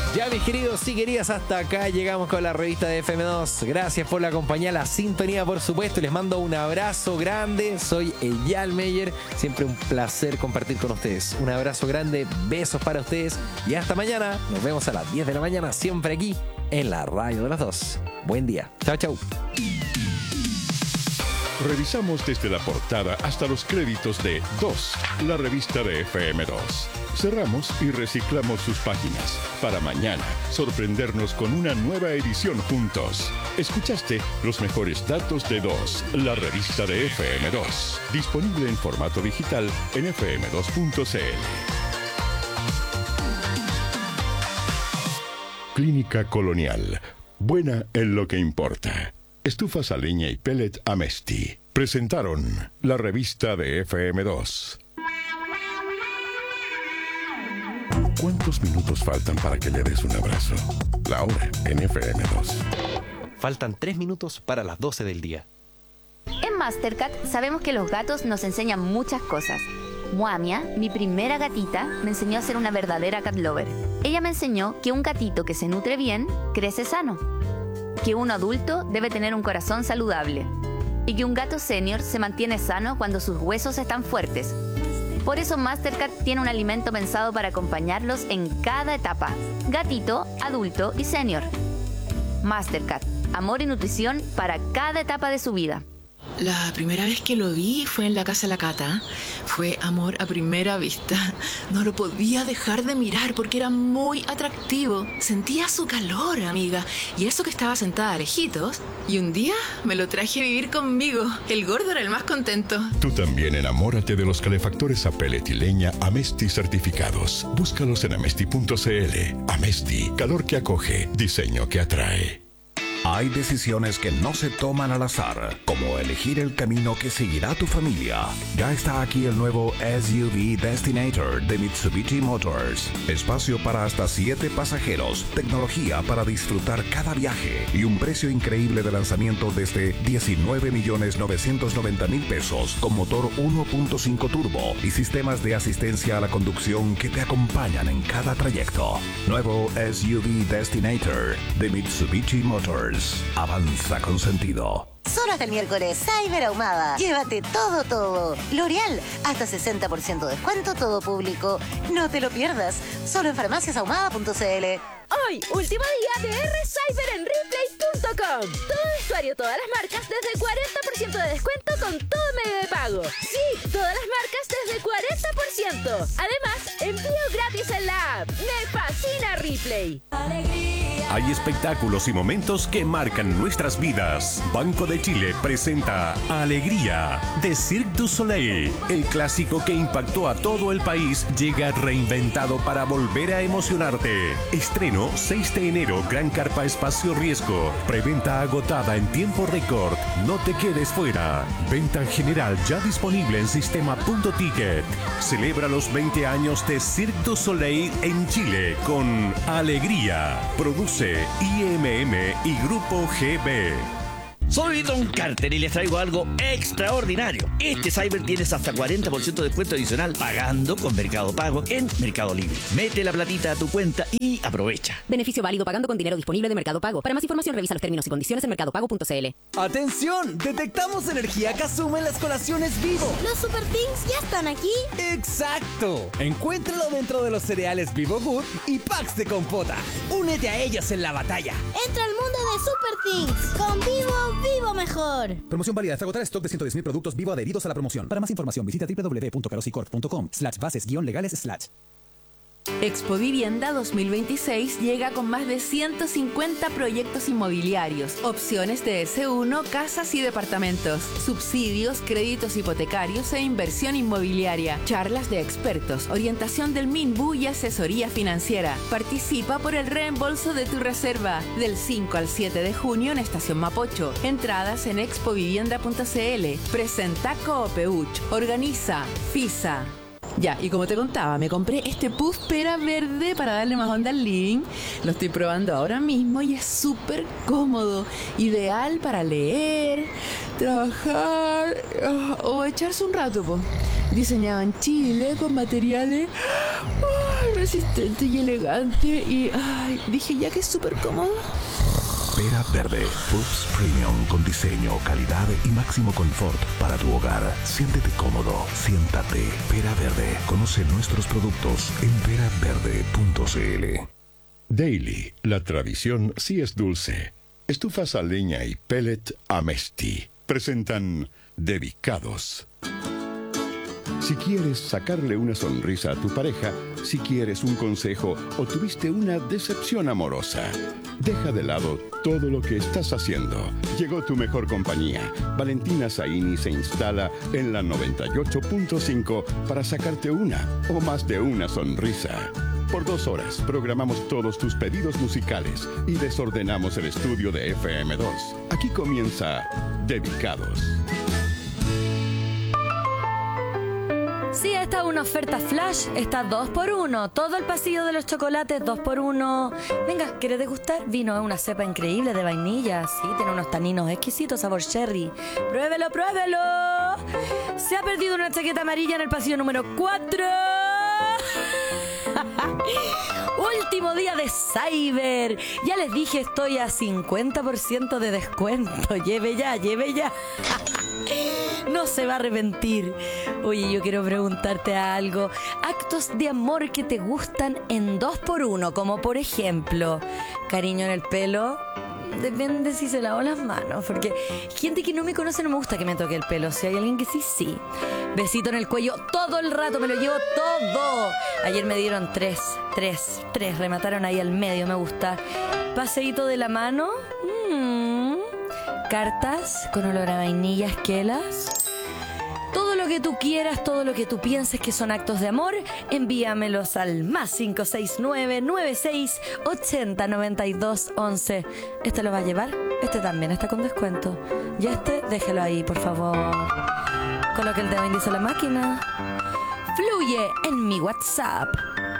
Ya, mis queridos y queridas, hasta acá llegamos con la revista de FM2. Gracias por la compañía, la sintonía, por supuesto. Les mando un abrazo grande. Soy Eyal Meyer. Siempre un placer compartir con ustedes. Un abrazo grande, besos para ustedes y hasta mañana. Nos vemos a las 10 de la mañana, siempre aquí en la radio de las 2. Buen día. Chao, chao. Revisamos desde la portada hasta los créditos de 2, la revista de FM2. Cerramos y reciclamos sus páginas para mañana sorprendernos con una nueva edición juntos. Escuchaste los mejores datos de 2, la revista de FM2. Disponible en formato digital en fm2.cl. Clínica Colonial. Buena en lo que importa. Estufas a leña y pellet Amesti. Presentaron la revista de FM2. ¿Cuántos minutos faltan para que le des un abrazo? La hora en FM2. Faltan 3 minutos para las 12 del día. En Mastercat sabemos que los gatos nos enseñan muchas cosas. Muamia, mi primera gatita, me enseñó a ser una verdadera cat lover. Ella me enseñó que un gatito que se nutre bien, crece sano. Que un adulto debe tener un corazón saludable. Y que un gato senior se mantiene sano cuando sus huesos están fuertes. Por eso Mastercat tiene un alimento pensado para acompañarlos en cada etapa. Gatito, adulto y senior. Mastercat, amor y nutrición para cada etapa de su vida. La primera vez que lo vi fue en la casa de la Cata. Fue amor a primera vista. No lo podía dejar de mirar porque era muy atractivo. Sentía su calor, amiga. Y eso que estaba sentada a lejitos. Y un día me lo traje a vivir conmigo. El gordo era el más contento. Tú también enamórate de los calefactores a pellet y leña Amesti certificados. Búscalos en amesti.cl. Amesti, calor que acoge, diseño que atrae. Hay decisiones que no se toman al azar, como elegir el camino que seguirá tu familia. Ya está aquí el nuevo SUV Destinator de Mitsubishi Motors. Espacio para hasta 7 pasajeros, tecnología para disfrutar cada viaje y un precio increíble de lanzamiento desde 19.990.000 pesos con motor 1.5 turbo y sistemas de asistencia a la conducción que te acompañan en cada trayecto. Nuevo SUV Destinator de Mitsubishi Motors. Avanza con sentido. Solo hasta el miércoles, Cyber Ahumada. Llévate todo. L'Oreal, hasta 60% de descuento, todo público. No te lo pierdas. Solo en farmaciasahumada.cl. Hoy, último día de R-Cyber en Replay.com. Todo vestuario, todas las marcas desde 40% de descuento con todo medio de pago. Sí, todas las marcas desde 40%. Además, envío gratis en la app. Me fascina Replay. Hay espectáculos y momentos que marcan nuestras vidas. Banco de Chile presenta Alegría de Cirque du Soleil. El clásico que impactó a todo el país llega reinventado para volver a emocionarte. Estreno 6 de enero, Gran Carpa Espacio Riesgo. Preventa agotada en tiempo récord. No te quedes fuera. Venta general ya disponible en sistema.ticket. Celebra los 20 años de Cirque du Soleil en Chile con Alegría. Produce IMM y Grupo GB. Soy Don Carter y les traigo algo extraordinario. Este Cyber tienes hasta 40% de descuento adicional pagando con Mercado Pago en Mercado Libre. Mete la platita a tu cuenta y aprovecha. Beneficio válido pagando con dinero disponible de Mercado Pago. Para más información revisa los términos y condiciones en mercadopago.cl. ¡Atención! Detectamos energía Kazuma en las colaciones Vivo. ¿Los Super Things ya están aquí? ¡Exacto! Encuéntralo dentro de los cereales Vivo Good y packs de compota. Únete a ellos en la batalla. Entra al mundo de Super Things. Con Vivo mejor. Promoción válida hasta agotar stock de 110.000 productos Vivo adheridos a la promoción. Para más información visita www.carosicorp.com/bases-legales/. Expo Vivienda 2026 llega con más de 150 proyectos inmobiliarios, opciones de S1, casas y departamentos, subsidios, créditos hipotecarios e inversión inmobiliaria, charlas de expertos, orientación del MINBU y asesoría financiera. Participa por el reembolso de tu reserva del 5 al 7 de junio en Estación Mapocho. Entradas en expovivienda.cl. Presenta Coopeuch. Organiza FISA. Ya, y como te contaba, me compré este puff pera verde para darle más onda al living. Lo estoy probando ahora mismo y es súper cómodo. Ideal para leer, trabajar o echarse un rato, po. Diseñado en Chile con materiales resistente y elegante y dije ya que es súper cómodo. Pera Verde, Puffs Premium con diseño, calidad y máximo confort para tu hogar. Siéntete cómodo, siéntate. Pera Verde. Conoce nuestros productos en peraverde.cl. Daily, la tradición sí es dulce. Estufas a leña y pellet Amesti presentan Dedicados. Si quieres sacarle una sonrisa a tu pareja, si quieres un consejo o tuviste una decepción amorosa, deja de lado todo lo que estás haciendo. Llegó tu mejor compañía. Valentina Zaini se instala en la 98.5 para sacarte una o más de una sonrisa. Por 2 horas programamos todos tus pedidos musicales y desordenamos el estudio de FM2. Aquí comienza Dedicados. Sí, esta es una oferta flash, está 2x1. Todo el pasillo de los chocolates, 2x1. Venga, ¿quieres degustar? Vino es una cepa increíble de vainilla. Sí, tiene unos taninos exquisitos, sabor cherry. ¡Pruébelo, pruébelo! Se ha perdido una chaqueta amarilla en el pasillo número 4. Último día de Cyber. Ya les dije, estoy a 50% de descuento. Lleve ya, lleve ya. No se va a arrepentir. Oye, yo quiero preguntarte algo. Actos de amor que te gustan en 2x1, como por ejemplo, cariño en el pelo. Depende si se lavó las manos, porque gente que no me conoce no me gusta que me toque el pelo. Si hay alguien que sí, sí. Besito en el cuello todo el rato, me lo llevo todo. Ayer me dieron 3, remataron ahí al medio, me gusta. Paseíto de la mano. Cartas con olor a vainilla, esquelas. Todo lo que tú quieras, todo lo que tú pienses que son actos de amor, envíamelos al +569 96 80 92 11. ¿Este lo va a llevar? Este también está con descuento. Y este, déjelo ahí, por favor. Coloque el dedo índice a la máquina. Fluye en mi WhatsApp.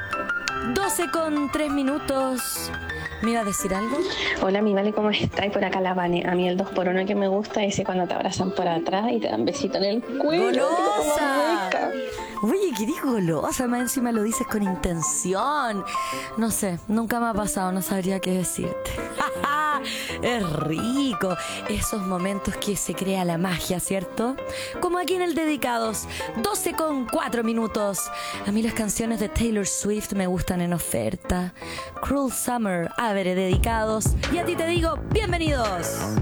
12:03. ¿Me iba a decir algo? Hola, mi Vale, ¿cómo estás? Por acá la Vane. A mí el 2x1 que me gusta es cuando te abrazan por atrás y te dan besito en el cuello. ¡Golosa! Oye, ¿qué digo golosa? Más encima lo dices con intención. No sé, nunca me ha pasado, no sabría qué decirte. Es rico. Esos momentos que se crea la magia, ¿cierto? Como aquí en el Dedicados, 12:04. A mí las canciones de Taylor Swift me gustan en oferta. Cruel Summer, Abre Dedicados. Y a ti te digo, bienvenidos.